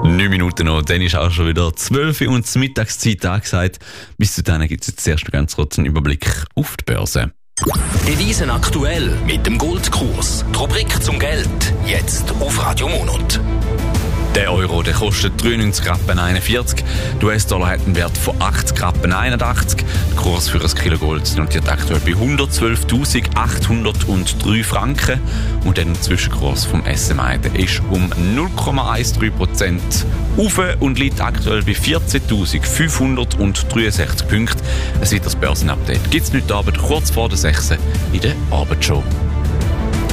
9 Minuten noch, dann ist auch schon wieder 12 Uhr und die Mittagszeit angesagt. Bis dahin gibt es jetzt zuerst ganz kurz einen Überblick auf die Börse. Devisen aktuell mit dem Goldkurs. Die Rubrik zum Geld, jetzt auf Radio Monat. Der Euro, der kostet 93,41 Rappen. Der US-Dollar hat einen Wert von 80,81 Rappen. Der Kurs für ein Kilo Gold notiert aktuell bei 112.803 Franken. Und der Zwischenkurs vom SMI, der ist um 0,13% auf und liegt aktuell bei 14.563 Punkten. Ein weiteres Börsenupdate gibt es heute Abend kurz vor der 6 in der Abendshow.